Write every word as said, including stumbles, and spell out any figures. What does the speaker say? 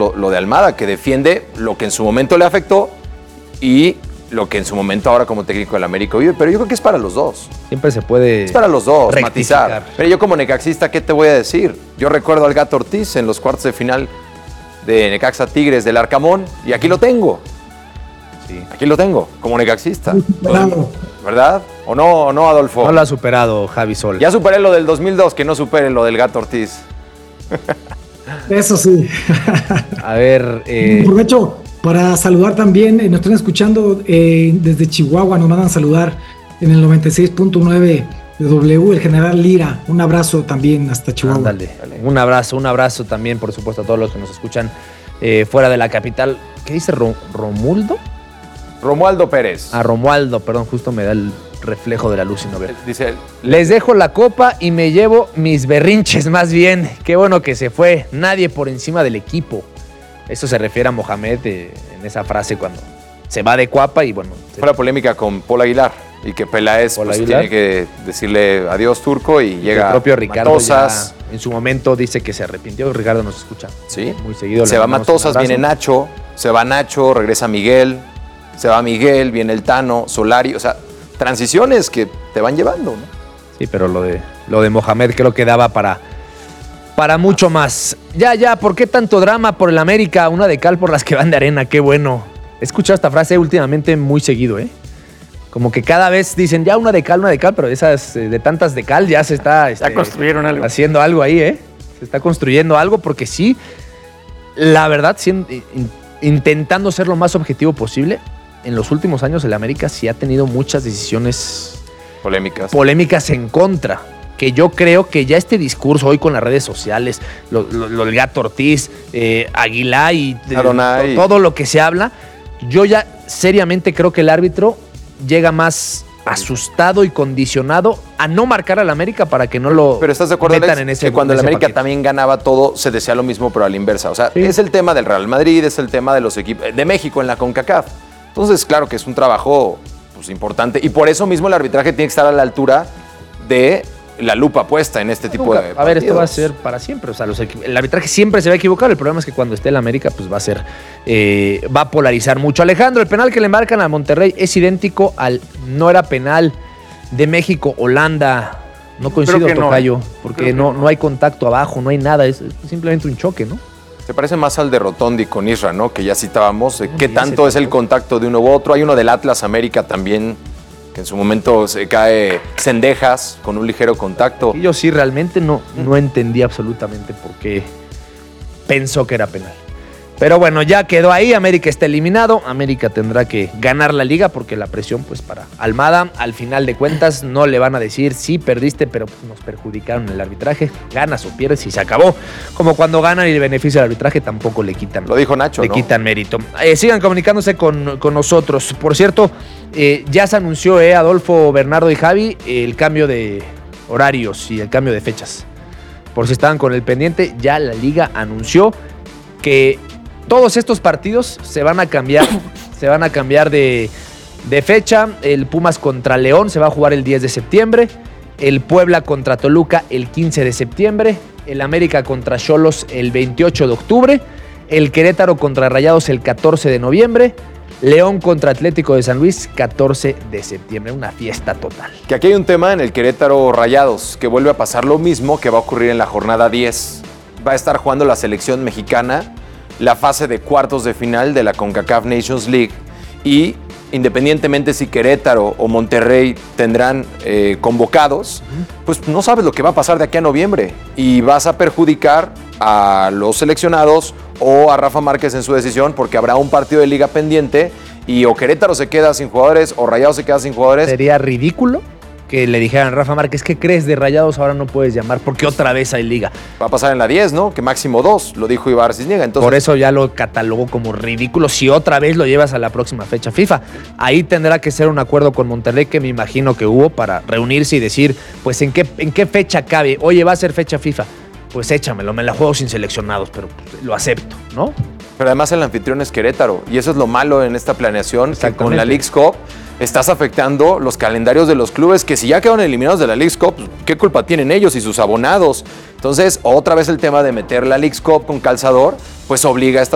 lo, lo de Almada, que defiende lo que en su momento le afectó y lo que en su momento ahora como técnico del América vive, pero yo creo que es para los dos. Siempre se puede Es para los dos, rectificar. matizar. Pero yo como necaxista, ¿qué te voy a decir? Yo recuerdo al Gato Ortiz en los cuartos de final de Necaxa Tigres del Arcamón y aquí lo tengo. Sí. Aquí lo tengo, como necaxista. Superado. ¿Verdad? ¿O no, o no, Adolfo? No lo ha superado Javi Sol. Ya superé lo del dos mil dos, que no supere lo del Gato Ortiz. Eso sí. A ver, eh, Aprovecho para saludar también, eh, nos están escuchando eh, desde Chihuahua, nos mandan saludar en el noventa y seis punto nueve de W, el general Lira. Un abrazo también hasta Chihuahua. ándale. Un abrazo, un abrazo también, por supuesto, a todos los que nos escuchan eh, fuera de la capital. ¿Qué dice Ro- Romuldo? Romualdo Pérez. A Romualdo, perdón, justo me da el reflejo de la luz y no veo. Dice él. Les dejo la copa y me llevo mis berrinches más bien. Qué bueno que se fue. Nadie por encima del equipo. Eso se refiere a Mohamed eh, en esa frase cuando se va de Cuapa y bueno. se- Fue la polémica con Paul Aguilar y que Peláez Paul pues, Aguilar. tiene que decirle adiós Turco y llega el propio Ricardo Matosas. ya en su momento dice que se arrepintió. Ricardo nos escucha. Sí. Muy seguido. Se le va mandamos un Matosas, abrazo. viene Nacho, se va Nacho, regresa Miguel, se va Miguel, viene el Tano, Solari, o sea, transiciones que te van llevando, ¿no? Sí, pero lo de, lo de Mohamed creo que daba para, para mucho más. Ya, ya, ¿por qué tanto drama por el América? Una de cal por las que van de arena, qué bueno. He escuchado esta frase últimamente muy seguido, ¿eh? Como que cada vez dicen, ya una de cal, una de cal, pero esas eh, de tantas de cal ya se está este, Ya construyeron algo. haciendo algo ahí, ¿eh? Se está construyendo algo porque sí, la verdad, siendo- in- intentando ser lo más objetivo posible, en los últimos años el América sí ha tenido muchas decisiones Polémicas. polémicas en contra. Que yo creo que ya este discurso hoy con las redes sociales, lo, lo- lo del Gato Ortiz, eh, Aguilar y de- Adonai. to- todo lo que se habla, yo ya seriamente creo que el árbitro llega más asustado y condicionado a no marcar al América para que no lo Pero estás de acuerdo, metan Alex, en ese que cuando en el ese América paquete. también ganaba todo, se decía lo mismo, pero a la inversa. O sea, Sí. es el tema del Real Madrid, es el tema de los equipos de México en la CONCACAF. Entonces, claro que es un trabajo pues, importante y por eso mismo el arbitraje tiene que estar a la altura de la lupa puesta en este tipo Nunca. de A ver, esto va a partidos. ser para siempre. O sea, los equi- el arbitraje siempre se va a equivocar. El problema es que cuando esté el América, pues va a ser, eh, va a polarizar mucho. Alejandro, el penal que le marcan a Monterrey es idéntico al no era penal de México, Holanda. No coincido, Creo que no, Tocayo, ¿eh? porque Creo que no, no. no hay contacto abajo, no hay nada. Es simplemente un choque, ¿no? Se parece más al de Rotondi con Isra, ¿no? Que ya citábamos. eh, No, ¿Qué ya tanto se es el tocó. contacto de uno u otro? Hay uno del Atlas América también, que en su momento se cae Cendejas con un ligero contacto. Y yo sí realmente no, no entendí absolutamente por qué pensó que era penal. Pero bueno, ya quedó ahí, América está eliminado, América tendrá que ganar la liga porque la presión pues para Almada, al final de cuentas no le van a decir sí perdiste, pero pues, nos perjudicaron el arbitraje, ganas o pierdes y se acabó. Como cuando ganan y le beneficia el arbitraje tampoco le quitan. Lo dijo Nacho, Le ¿no? quitan mérito. Eh, sigan comunicándose con, con nosotros. Por cierto, eh, ya se anunció, eh, Adolfo, Bernardo y Javi, eh, el cambio de horarios y el cambio de fechas. Por si estaban con el pendiente, ya la liga anunció que todos estos partidos se van a cambiar, se van a cambiar de, de fecha. El Pumas contra León se va a jugar el diez de septiembre. El Puebla contra Toluca el quince de septiembre. El América contra Xolos el veintiocho de octubre. El Querétaro contra Rayados el catorce de noviembre. León contra Atlético de San Luis catorce de septiembre. Una fiesta total. Que aquí hay un tema en el Querétaro Rayados, que vuelve a pasar lo mismo que va a ocurrir en la jornada diez. Va a estar jugando la selección mexicana la fase de cuartos de final de la CONCACAF Nations League y independientemente si Querétaro o Monterrey tendrán eh, convocados, pues no sabes lo que va a pasar de aquí a noviembre y vas a perjudicar a los seleccionados o a Rafa Márquez en su decisión porque habrá un partido de liga pendiente y o Querétaro se queda sin jugadores o Rayados se queda sin jugadores. Sería ridículo que le dijeran a Rafa Márquez, ¿qué crees de Rayados? Ahora no puedes llamar porque otra vez hay liga. Va a pasar en la diez, ¿no? Que máximo dos, lo dijo Ibar Cisniega. Entonces, Por eso ya lo catalogó como ridículo si otra vez lo llevas a la próxima fecha FIFA. Ahí tendrá que ser un acuerdo con Monterrey que me imagino que hubo para reunirse y decir, pues en qué, en qué fecha cabe. Oye, va a ser fecha FIFA. Pues échamelo, me la juego sin seleccionados, pero pues, lo acepto, ¿no? Pero además el anfitrión es Querétaro y eso es lo malo en esta planeación, que con la Exactamente. Leagues Cup estás afectando los calendarios de los clubes que si ya quedaron eliminados de la Leagues Cup, pues, ¿qué culpa tienen ellos y sus abonados? Entonces, otra vez el tema de meter la Leagues Cup con calzador, pues obliga a esta